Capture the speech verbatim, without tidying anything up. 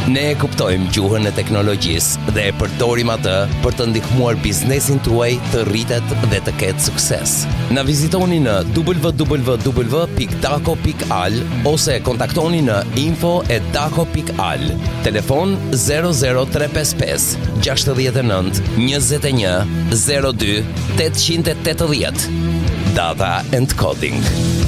Ne e kuptojmë gjuhën e teknologjisë dhe e përdorim atë për të ndihmuar biznesin tuaj të rritet dhe të ketë sukses. Na vizitoni në w w w pikë dako pikë al ose kontaktoni në info at dako pikë al. Telefon zero zero tre pesë pesë gjasht e nënt njëzet e një zero dy tetëqind e tetëdhjetë. Data and Coding.